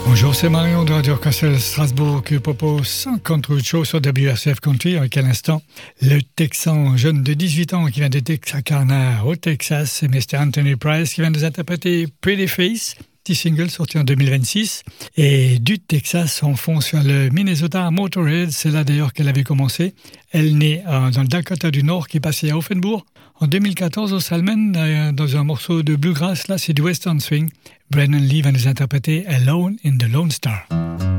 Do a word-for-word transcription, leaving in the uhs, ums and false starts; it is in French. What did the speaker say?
Bonjour, c'est Marion de Radio Castel Strasbourg qui propose cinquante shows sur W R C F Country. Avec à l'instant, le Texan jeune de dix-huit ans qui vient de Texarkana au Texas, c'est mister Anthony Price qui vient de nous interpréter Pretty Face, petit single sorti en deux mille vingt-six. Et du Texas, on fonce sur le Minnesota Motorhead. C'est là d'ailleurs qu'elle avait commencé. Elle naît euh, dans le Dakota du Nord qui passait à Offenbourg. En deux mille quatorze, au Salmen, euh, dans un morceau de bluegrass, là c'est du Western Swing. Brennan Lee va nous interpréter Alone in the Lone Star.